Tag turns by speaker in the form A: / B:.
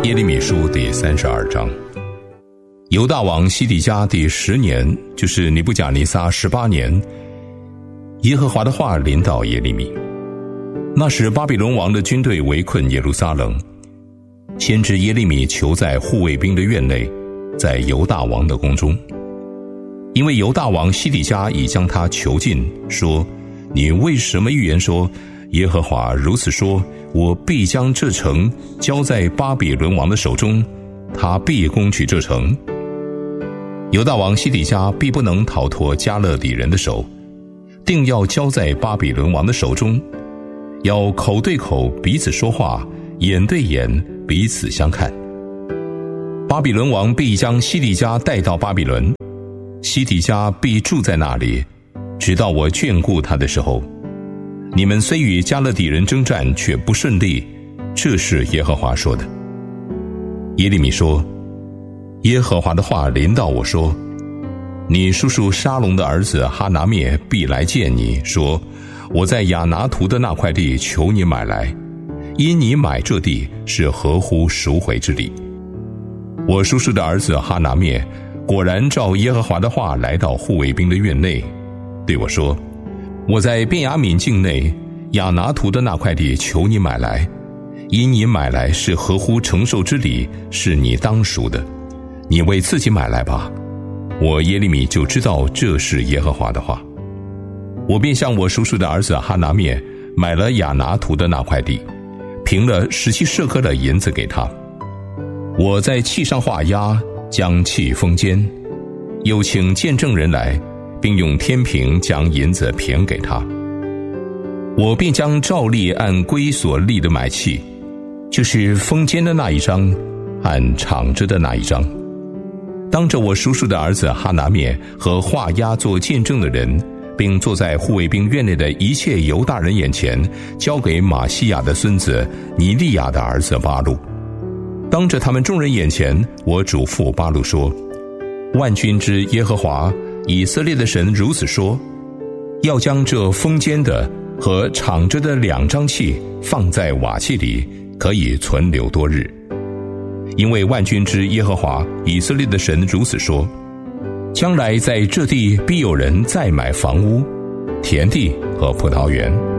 A: 耶利米书第32章。犹大王西底家第10年，就是尼布甲尼撒18年，耶和华的话临到耶利米。那时巴比伦王的军队围困耶路撒冷，先知耶利米囚在护卫兵的院内，在犹大王的宫中。因为犹大王西底家已将他囚禁，说：你为什么预言说，耶和华如此说，我必将这城交在巴比伦王的手中，他必攻取这城。犹大王西底家必不能逃脱加勒底人的手，定要交在巴比伦王的手中，要口对口彼此说话，眼对眼彼此相看。巴比伦王必将西底家带到巴比伦，西底家必住在那里，直到我眷顾他的时候。你们虽与加勒底人征战，却不顺利，这是耶和华说的。耶利米说：耶和华的话临到我说，你叔叔沙龙的儿子哈拿灭必来见你，说：我在亚拿图的那块地求你买来，因你买这地是合乎赎回之理。我叔叔的儿子哈拿灭果然照耶和华的话来到护卫兵的院内，对我说：我在便雅悯境内亚拿图的那块地求你买来，因你买来是合乎承受之理，是你当赎的，你为自己买来吧。我耶利米就知道这是耶和华的话。我便向我叔叔的儿子哈拿灭买了亚拿图的那块地，凭了17舍客的银子给他。我在契上画押，将契封缄，又请见证人来，并用天平将银子平给他。我便将照例按规所立的买契，就是封缄的那一章，按敞着的那一章，当着我叔叔的儿子哈拿灭和画押做见证的人，并坐在护卫兵院内的一切犹大人眼前，交给马西亚的孙子尼利亚的儿子巴录。当着他们众人眼前，我嘱咐巴录说：万军之耶和华以色列的神如此说，要将这封缄的和敞着的2张契放在瓦器里，可以存留多日。因为万军之耶和华以色列的神如此说，将来在这地必有人再买房屋、田地和葡萄园。